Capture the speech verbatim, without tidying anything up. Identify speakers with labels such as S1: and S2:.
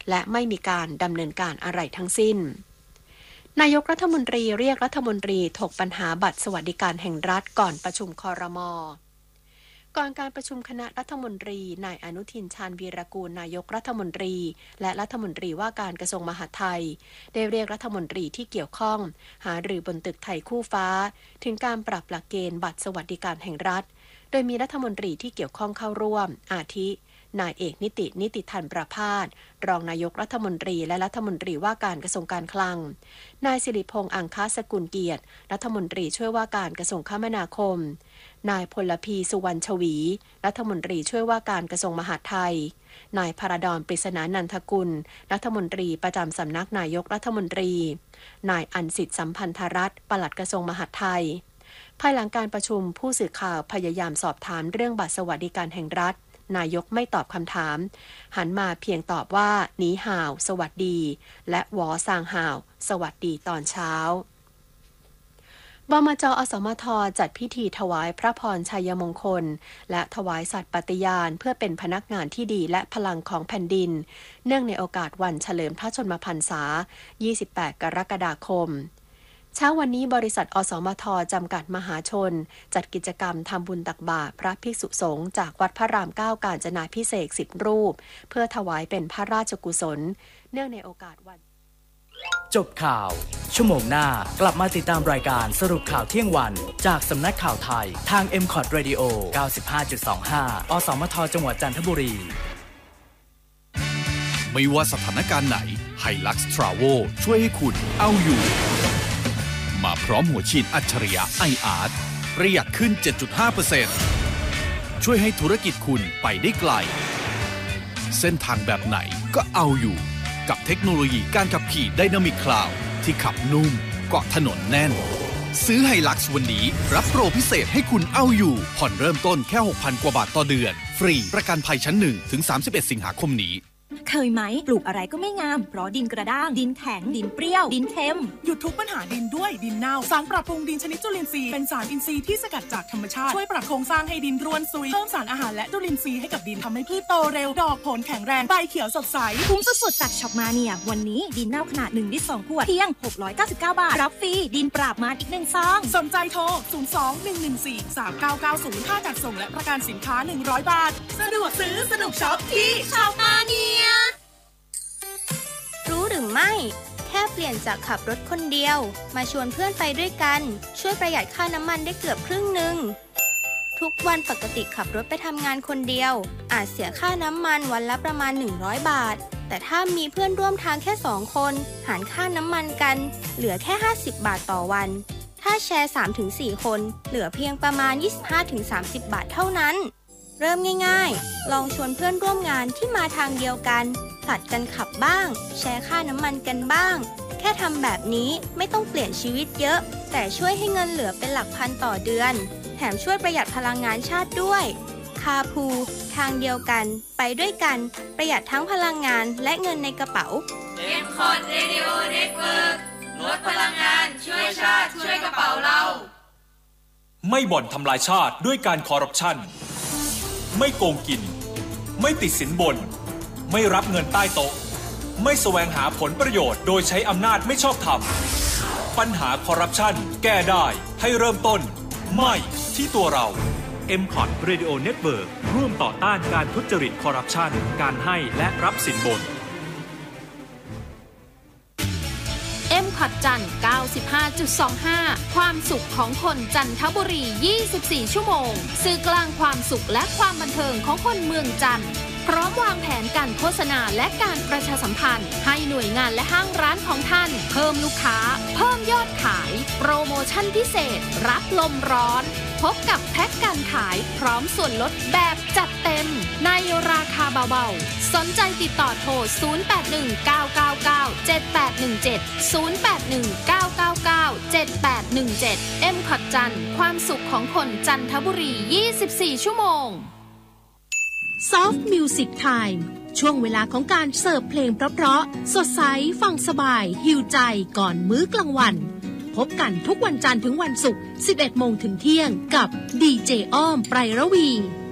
S1: และไม่มีการดำเนินการอะไรทั้งสิ้นนายกรัฐมนตรีเรียกรัฐมนตรีถกปัญหาบัตรสวัสดิการแห่งรัฐก่อนประชุมครม.ก่อนการประชุมคณะรัฐมนตรีนายอนุทินชาญวีรกูลนายกรัฐมนตรีและรัฐมนตรีว่าการกระทรวงมหาดไทยได้เรียกรัฐมนตรีที่เกี่ยวข้องหารือบนตึกไทยคู่ฟ้าถึงการปรับหลักเกณฑ์บัตรสวัสดิการแห่งรัฐโดยมีรัฐมนตรีที่เกี่ยวข้องเข้าร่วมอาทินายเอกนิตินิติธันประภาสรองนายกรัฐมนตรีและรัฐมนตรีว่าการกระทรวงการคลังนายสิริพงษ์อังคสกุลเกียรติรัฐมนตรีช่วยว่าการกระทรวงคมนาคมนายพลพีสุวรรณชวีรัฐมนตรีช่วยว่าการกระทรวงมหาดไทยนายพระดอนปริศนานันทกุลรัฐมนตรีประจำสำนักนายกรัฐมนตรีนายอันสิทธิสัมพันธรัตน์ปลัดกระทรวงมหาดไทยภายหลังการประชุมผู้สื่อข่าวพยายามสอบถามเรื่องบัตรสวัสดิการแห่งรัฐนายกไม่ตอบคำถามหันมาเพียงตอบว่าหนีห่าวสวัสดีและหวอซางห่าวสวัสดีตอนเช้าบมจ.อสมท.จัดพิธีถวายพระพรชัยมงคลและถวายสัตย์ปฏิญาณเพื่อเป็นพนักงานที่ดีและพลังของแผ่นดินเนื่องในโอกาสวันเฉลิมพระชนมพรรษายี่สิบแปดกรกฎาคมเช้าวันนี้บริษัทอสมท.จำกัดมหาชนจัดกิจกรรมทำบุญตักบาตรพระภิกษุสงฆ์จากวัดพระรามเก้ากาญจนาภิเษกสิบรูปเพื่อถวายเป็นพระราชกุศลเนื่องในโอกาสวัน
S2: จบข่าวชั่วโมงหน้ากลับมาติดตามรายการสรุปข่าวเที่ยงวันจากสำนักข่าวไทยทาง เอ็ม คอท Radio เก้าสิบห้าจุดสองห้า อสมทจังหวัดจันทบุรี
S3: ไม่ว่าสถานการณ์ไหน Hilux Travel ช่วยให้คุณเอาอยู่มาพร้อมหัวฉีดอัจฉริยะ ไอ อาร์ ประหยัดขึ้น เจ็ดจุดห้าเปอร์เซ็นต์ ช่วยให้ธุรกิจคุณไปได้ไกลเส้นทางแบบไหนก็เอาอยู่กับเทคโนโลยีการขับขี่ Dynamic Cloud ที่ขับนุ่มเกาะถนนแน่นซื้อ Hilux วันนี้รับโปรพิเศษให้คุณเอาอยู่ผ่อนเริ่มต้นแค่ หกพัน กว่าบาทต่อเดือนฟรีประกันภัยชั้นหนึ่งถึงสามสิบเอ็ดสิงหาคมนี้
S4: เคยไหมปลูกอะไรก็ไม่งามเพราะดินกระด้างดินแข็งดินเปรี้ยวดินเค็ม
S5: หยุดทุกปัญหาดินด้วยดินเน่าสารปรับปรุงดินชนิดจุลินทรีย์เป็นสารอินทรีย์ที่สกัดจากธรรมชาติช่วยปรับโครงสร้างให้ดินร่วนซุยเพิ่มสารอาหารและจุลินทรีย์ให้กับดินทำให้พืชโตเร็วดอกผลแข็งแรงใบเขียวสดใส
S4: คุ้มสุดๆจากช็อปมาเนียวันนี้ดินเน่าขนาดหนึ่งลิตรสองขวดเพียงหกร้อยเก้าสิบเก้าบาทรับฟรีดินปราบมารอีกหนึ่งซอง
S5: สนใจโทรศูนย์ สอง หนึ่ง หนึ่ง สี่ สาม เก้า เก้า ศูนย์ ค่าจัดส่งและประกันสินค้าหนึ่งร้อยบาทสะดวกซื้อสนุกช็อปที่ช็อปมาเนีย
S6: รู้หรือไม่แค่เปลี่ยนจากขับรถคนเดียวมาชวนเพื่อนไปด้วยกันช่วยประหยัดค่าน้ำมันได้เกือบครึ่งหนึ่งทุกวันปกติขับรถไปทำงานคนเดียวอาจเสียค่าน้ำมันวันละประมาณหนึ่งร้อยบาทแต่ถ้ามีเพื่อนร่วมทางแค่สองคนหารค่าน้ำมันกันเหลือแค่ห้าสิบบาทต่อวันถ้าแชร์ สามถึงสี่ คนเหลือเพียงประมาณ ยี่สิบห้าถึงสามสิบ บาทเท่านั้นเริ่มง่ายๆลองชวนเพื่อนร่วมงานที่มาทางเดียวกันผลัดกันขับบ้างแชร์ค่าน้ำมันกันบ้างแค่ทำแบบนี้ไม่ต้องเปลี่ยนชีวิตเยอะแต่ช่วยให้เงินเหลือเป็นหลักพันต่อเดือนแถมช่วยประหยัดพลังงานชาติด้วยคาพูทางเดียวกันไปด้วยกันประหยัดทั้งพลังงานและเงินในกระเป๋า
S7: เอ็ม คอท Radio Network ลดพลังงานช่วยชาติช่วยกระเป๋าเรา
S8: ไม่บ่อนทำลายชาติด้วยการคอร์รัปชันไม่โกงกินไม่ติดสินบนไม่รับเงินใต้โต๊ะไม่แสวงหาผลประโยชน์โดยใช้อำนาจไม่ชอบธรรมปัญหาคอร์รัปชันแก้ได้ให้เริ่มต้นไม่ที่ตัวเรา เอ็ม คอท Radio Network ร่วมต่อต้านการทุจริตคอร์รัปชันการให้และรับสินบน
S9: เอ็ม คอท จันทร์ เก้าสิบห้าจุดสองห้า ความสุขของคนจันทบุรียี่สิบสี่ชั่วโมงสื่อกลางความสุขและความบันเทิงของคนเมืองจันทร์พร้อมวางแผนการโฆษณาและการประชาสัมพันธ์ให้หน่วยงานและห้างร้านของท่านเพิ่มลูกค้าเพิ่มยอดขายโปรโมชั่นพิเศษรับลมร้อนพบกับแพ็คการขายพร้อมส่วนลดแบบจัดเต็มในราคาเบาๆสนใจติดต่อโทรศูนย์ แปด หนึ่ง เก้า เก้า เก้า เจ็ด แปด หนึ่ง เจ็ด ศูนย์ แปด หนึ่ง เก้า เก้า เก้า เจ็ด แปด หนึ่ง เจ็ด เอ็ม คอท จันทร์ความสุขของคนจันทบุรียี่สิบสี่ชั่วโมง
S10: Soft Music Time ช่วงเวลาของการเสิร์ฟเพลงเพราะๆสดใสฟังสบายหิวใจก่อนมื้อกลางวันพบกันทุกวันจันทร์ถึงวันศุกร์ สิบเอ็ดโมงถึงเที่ยงกับดีเจอ้อมไพรระวี